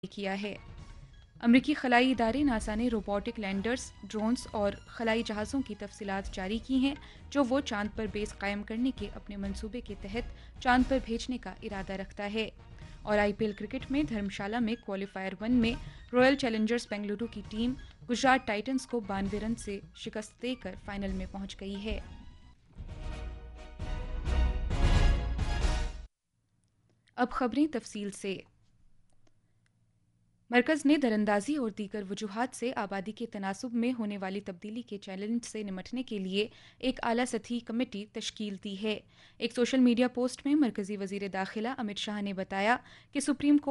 किया है। अमरीकी खलाई इदारे नासा ने रोबोटिक लैंडर्स, ड्रोन्स और खलाई जहाज़ों की तफसीलात जारी की हैं, जो वो चांद पर बेस कायम करने के अपने मंसूबे के तहत चांद पर भेजने का इरादा रखता है। और आईपीएल क्रिकेट में धर्मशाला में क्वालिफायर 1 में रॉयल चैलेंजर्स बेंगलुरु की टीम गुजरात टाइटंस को 92 रन से शिकस्त देकर फाइनल में पहुंच गई है। अब खबरें तफसील से। मरकज़ ने दरअंदाजी और दीगर वजूहात से आबादी के तनासुब में होने वाली तब्दीली के चैलेंज से निमटने के लिए एक आला सतही कमेटी तश्कील दी है। एक सोशल मीडिया पोस्ट में मरकज़ी वज़ीर दाखिला अमित शाह ने बताया कि सुप्रीम कोर्ट